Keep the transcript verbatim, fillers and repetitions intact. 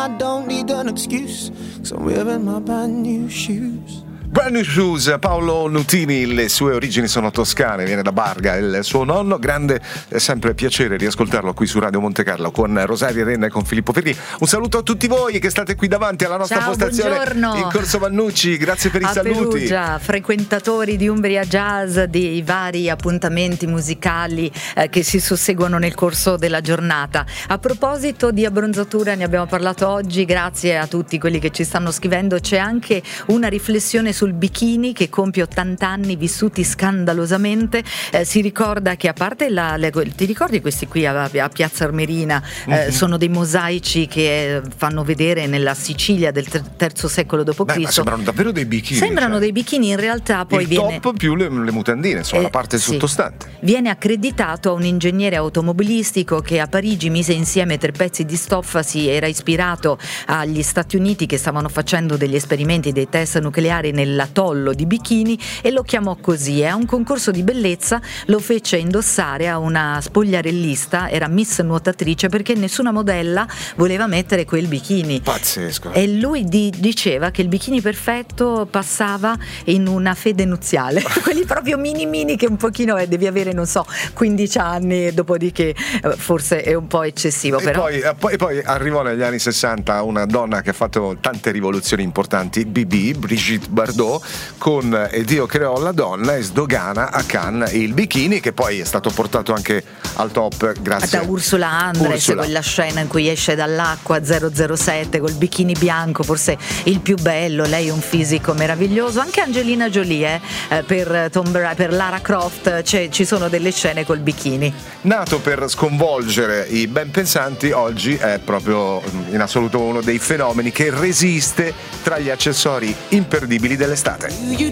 I don't need an excuse, 'cause I'm wearing my brand new shoes. Brand New Shoes, Paolo Nutini, le sue origini sono toscane, viene da Barga, il suo nonno, grande, è sempre piacere riascoltarlo qui su Radio Monte Carlo con Rosaria Renna e con Filippo Ferri. Un saluto a tutti voi che state qui davanti alla nostra Ciao, postazione buongiorno. in Corso Vannucci, grazie per i a saluti. Perugia, frequentatori di Umbria Jazz, dei vari appuntamenti musicali eh, che si susseguono nel corso della giornata. A proposito di abbronzatura, ne abbiamo parlato oggi, grazie a tutti quelli che ci stanno scrivendo. C'è anche una riflessione sul bikini che compie ottanta anni vissuti scandalosamente. Eh, si ricorda che a parte la, le, ti ricordi questi qui a, a Piazza Armerina, eh, mm-hmm. sono dei mosaici che fanno vedere nella Sicilia del terzo secolo dopo Cristo. Ma sembrano davvero dei bikini. Sembrano cioè. dei bikini, in realtà poi il viene top più le, le mutandine, insomma, eh, la parte sì. sottostante. Viene accreditato a un ingegnere automobilistico che a Parigi mise insieme tre pezzi di stoffa, si era ispirato agli Stati Uniti che stavano facendo degli esperimenti, dei test nucleari nell'atollo di bikini, e lo chiamò così. E a un concorso di bellezza lo fece indossare a una spogliarellista, era Miss Nuotatrice, perché nessuna modella voleva mettere quel bikini. Pazzesco. E lui di- diceva che il bikini perfetto passava in una fede nuziale, quelli proprio mini mini che un pochino eh, devi avere, non so, quindici anni, dopodiché eh, forse è un po' eccessivo. E però poi, eh, poi, poi arrivò negli anni sessanta una donna che ha fatto tante rivoluzioni importanti, B B, Brigitte Bardot, con E Dio creò la donna, e sdogana a Cannes il bikini, che poi è stato portato anche al top grazie da Ursula Andress, Ursula. quella scena in cui esce dall'acqua zero zero sette col bikini bianco, forse il più bello, lei un fisico meraviglioso. Anche Angelina Jolie eh, per, Tom Bra- per Lara Croft ci sono delle scene col bikini. Nato per sconvolgere i ben pensanti, oggi è proprio in assoluto uno dei fenomeni che resiste tra gli accessori imperdibili dell'estate.